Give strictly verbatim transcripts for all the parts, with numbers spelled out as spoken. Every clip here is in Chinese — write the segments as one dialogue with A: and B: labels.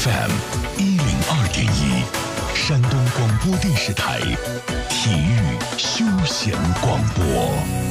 A: F M 一零二点一，山东广播电视台体育休闲广播。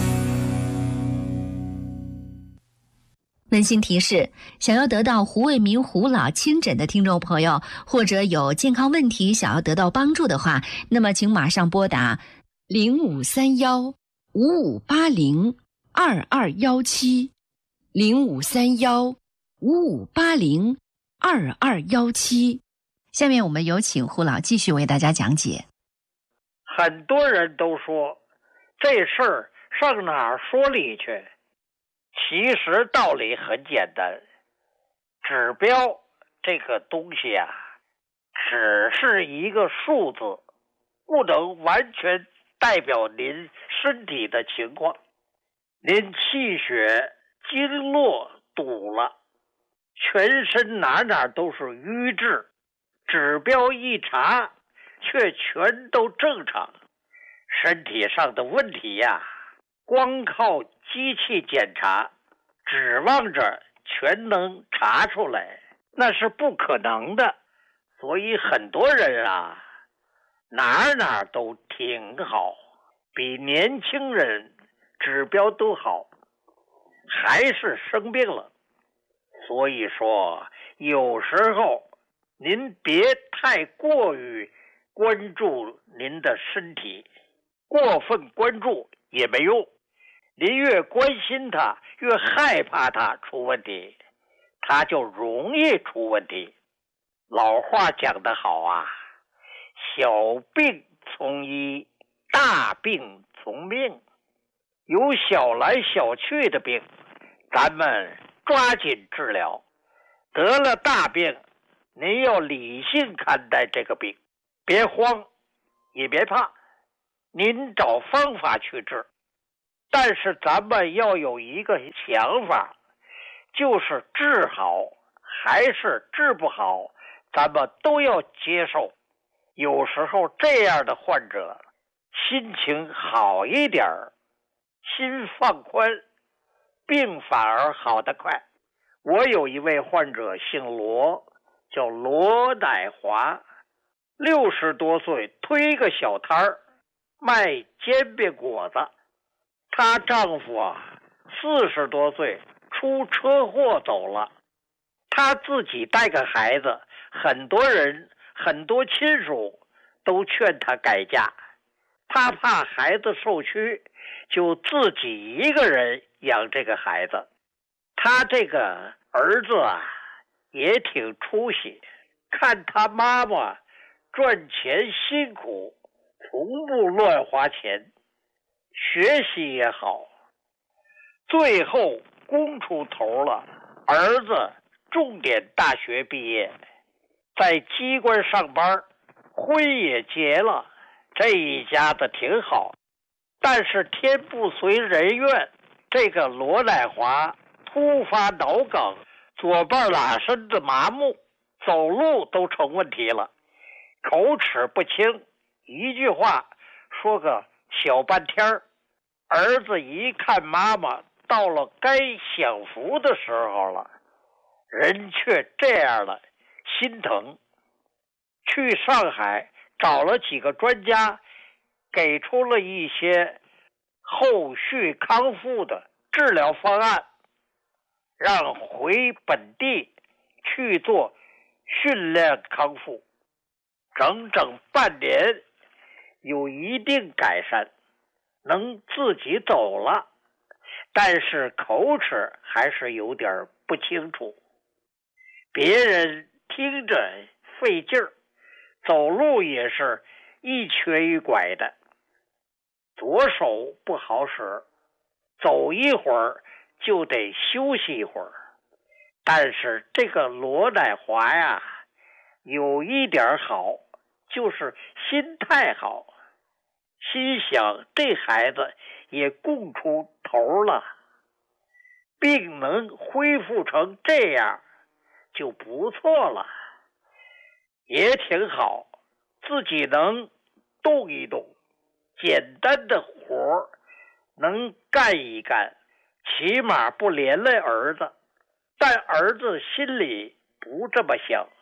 B: 温馨提示：想要得到胡卫民胡老亲诊的听众朋友，或者有健康问题想要得到帮助的话，那么请马上拨打零五三幺五五八零二二幺七零五三幺五五八零二二幺七。下面我们有请胡老继续为大家讲解。
C: 很多人都说这事儿上哪儿说理去？其实道理很简单，指标这个东西啊，只是一个数字，不能完全代表您身体的情况。您气血经络堵了，全身哪哪都是瘀滞，指标一查却全都正常。身体上的问题呀，光靠机器检查指望着全能查出来，那是不可能的。所以很多人啊，哪哪都挺好，比年轻人指标都好，还是生病了。所以说有时候您别太过于关注您的身体，过分关注也没用。您越关心它，越害怕它出问题，它就容易出问题。老话讲得好啊，小病从医，大病从命。有小来小去的病，咱们抓紧治疗。得了大病，您要理性看待这个病，别慌，也别怕，您找方法去治。但是咱们要有一个想法，就是治好还是治不好，咱们都要接受。有时候这样的患者心情好一点，心放宽，病反而好得快。我有一位患者姓罗，叫罗乃华，六十多岁，推个小摊儿卖煎饼果子。她丈夫啊，四十多岁出车祸走了，她自己带个孩子，很多人很多亲属都劝她改嫁，她怕孩子受屈，就自己一个人养这个孩子。她这个儿子啊也挺出息，看他妈妈赚钱辛苦，从不乱花钱，学习也好，最后攻出头了。儿子重点大学毕业，在机关上班，婚也结了，这一家子挺好。但是天不随人愿，这个罗乃华突发脑梗，左半拉身子麻木，走路都成问题了，口齿不清，一句话说个小半天。儿子一看妈妈到了该享福的时候了，人却这样了，心疼。去上海找了几个专家，给出了一些后续康复的治疗方案，让回本地去做训练康复。整整半年有一定改善，能自己走了，但是口齿还是有点不清楚，别人听着费劲儿，走路也是一瘸一拐的，左手不好使，走一会儿就得休息一会儿。但是这个罗乃华呀，有一点好，就是心态好，心想这孩子也供出头了，病能恢复成这样就不错了，也挺好，自己能动一动，简单的活能干一干，起码不连累儿子。但儿子心里不这么想，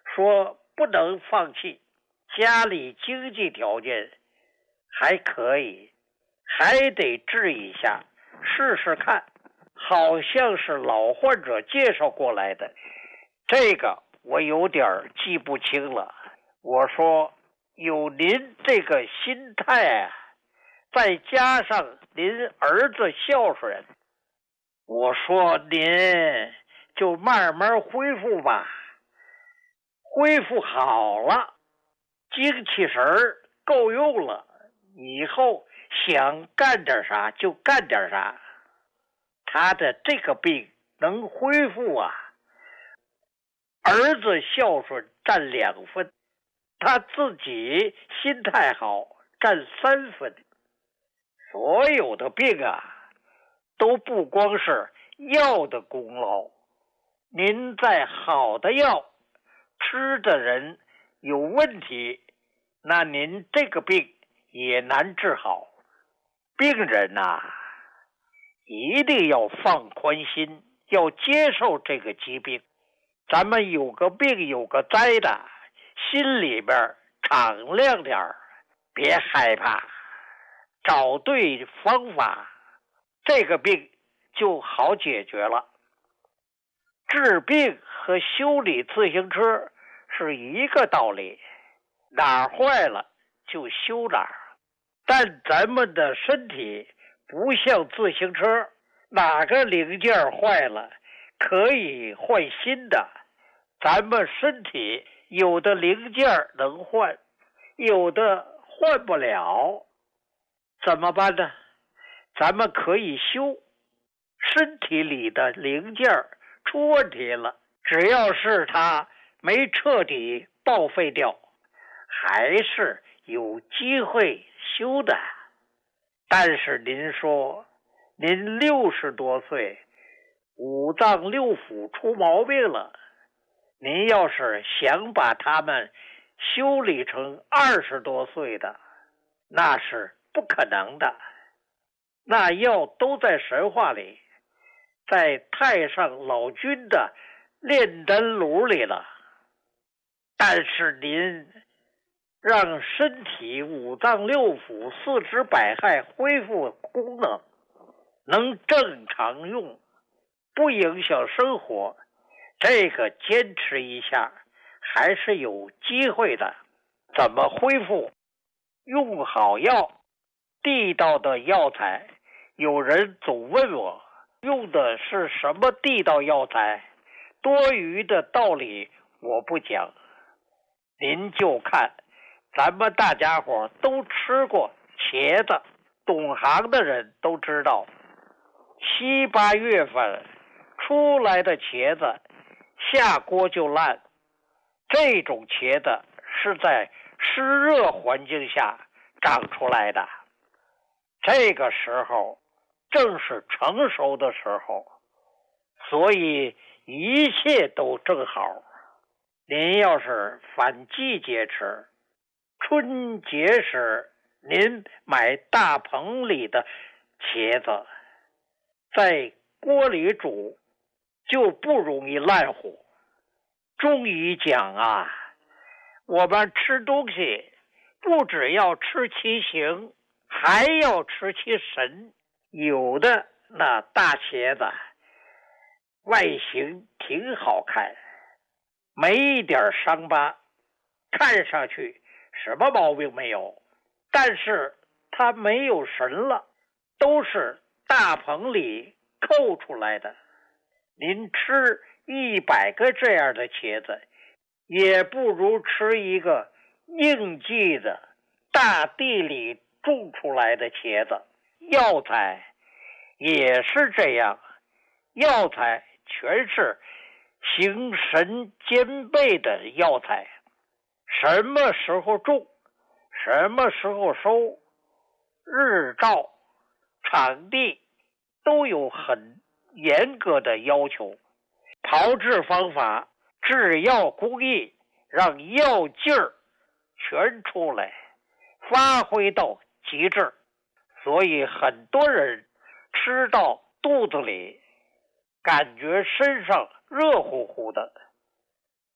C: 说不能放弃，家里经济条件还可以，还得治一下，试试看。好像是老患者介绍过来的，这个我有点记不清了。我说有您这个心态啊，再加上您儿子孝顺，我说您就慢慢恢复吧，恢复好了，精气神儿够用了，以后想干点啥就干点啥。他的这个病能恢复啊，儿子孝顺占两分，他自己心态好占三分。所有的病啊，都不光是药的功劳，您在好的药吃的人有问题，那您这个病也难治好。病人啊，一定要放宽心，要接受这个疾病。咱们有个病有个灾的，心里边敞亮点儿，别害怕，找对方法，这个病就好解决了。治病和修理自行车是一个道理，哪儿坏了就修哪儿。但咱们的身体不像自行车，哪个零件坏了可以换新的。咱们身体有的零件能换，有的换不了，怎么办呢？咱们可以修。身体里的零件出问题了，只要是它没彻底报废掉，还是有机会修的。但是您说您六十多岁，五脏六腑出毛病了，您要是想把它们修理成二十多岁的，那是不可能的。那药都在神话里，在太上老君的炼丹炉里了。但是您让身体五脏六腑四肢百骸恢复功能，能正常用，不影响生活，这个坚持一下还是有机会的。怎么恢复？用好药，地道的药材。有人总问我用的是什么地道药材，多余的道理我不讲，您就看咱们大家伙都吃过茄子，懂行的人都知道，七八月份出来的茄子下锅就烂，这种茄子是在湿热环境下长出来的，这个时候正是成熟的时候，所以一切都正好。您要是反季节吃，春节时您买大棚里的茄子，在锅里煮就不容易烂乎。中医讲啊，我们吃东西不只要吃其形，还要吃其神。有的那大茄子外形挺好看，没一点伤疤，看上去什么毛病没有，但是它没有神了，都是大棚里扣出来的。您吃一百个这样的茄子，也不如吃一个应季的大地里种出来的茄子。药材也是这样，药材全是形神兼备的药材，什么时候种，什么时候收，日照、场地都有很严格的要求。炮制方法、制药工艺，让药劲儿全出来，发挥到极致。所以很多人吃到肚子里，感觉身上热乎乎的，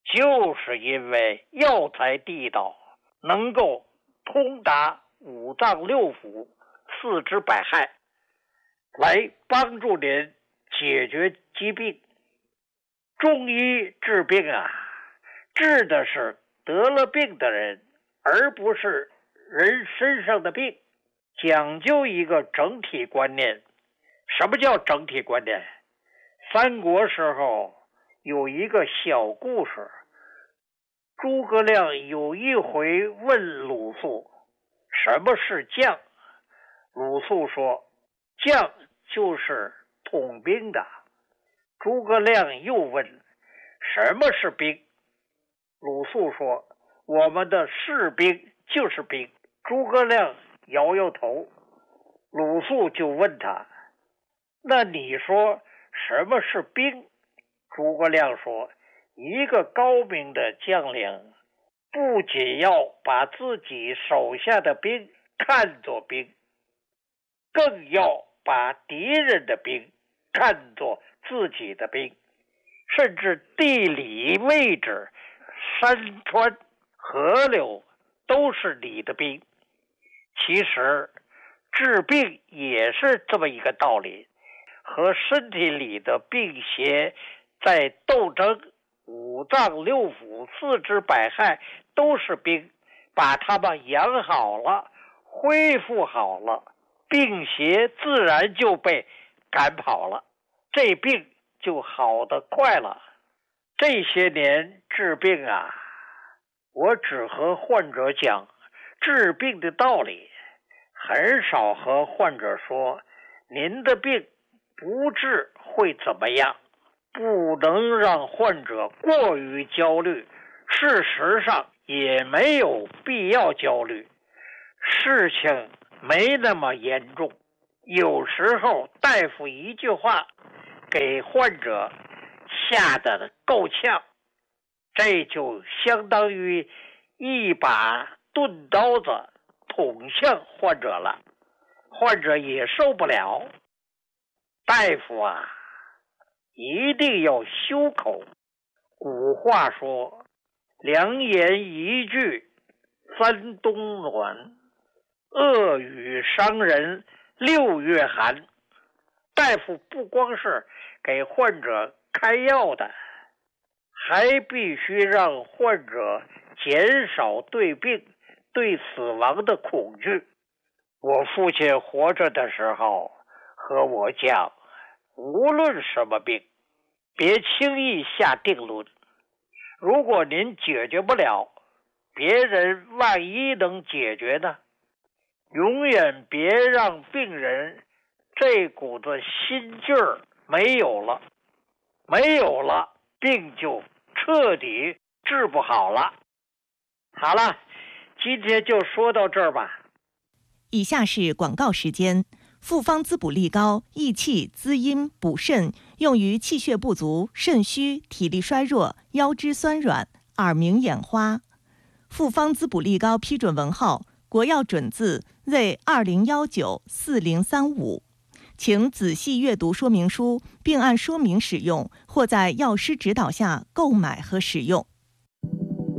C: 就是因为药材地道，能够通达五脏六腑、四肢百骸，来帮助您解决疾病。中医治病啊，治的是得了病的人，而不是人身上的病，讲究一个整体观念。什么叫整体观念？三国时候有一个小故事，诸葛亮有一回问鲁肃什么是将，鲁肃说将就是统兵的。诸葛亮又问什么是兵，鲁肃说我们的士兵就是兵。诸葛亮摇摇头，鲁肃就问他，那你说什么是兵？诸葛亮说，一个高明的将领不仅要把自己手下的兵看作兵，更要把敌人的兵看作自己的兵，甚至地理位置、山川、河流都是你的兵。其实治病也是这么一个道理，和身体里的病邪在斗争，五脏六腑、四肢百骸都是兵，把它们养好了，恢复好了，病邪自然就被赶跑了，这病就好得快了。这些年治病啊，我只和患者讲治病的道理，很少和患者说您的病不治会怎么样。不能让患者过于焦虑，事实上也没有必要焦虑，事情没那么严重。有时候大夫一句话给患者吓得够呛，这就相当于一把钝刀子捅向患者了，患者也受不了。大夫啊，一定要修口。古话说，良言一句三冬暖，恶语伤人六月寒。大夫不光是给患者开药的，还必须让患者减少对病、对死亡的恐惧。我父亲活着的时候和我讲，无论什么病，别轻易下定论。如果您解决不了，别人万一能解决呢？永远别让病人这股子心劲儿没有了，没有了，病就彻底治不好了。好了，今天就说到这儿吧。
D: 以下是广告时间。复方滋补力高，益气滋阴补肾，用于气血不足、肾虚、体力衰弱、腰肢酸软、耳鸣眼花。复方滋补力高批准文号：国药准字 Z 二零一九四零三五。请仔细阅读说明书，并按说明使用，或在药师指导下购买和使用。